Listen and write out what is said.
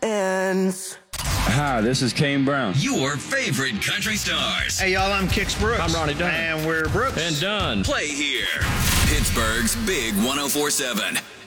ends. Hi, this is Kane Brown. Your favorite country stars. Hey, y'all, I'm Kix Brooks. I'm Ronnie Dunn. And we're Brooks. And Dunn. Play here. Pittsburgh's Big 104.7.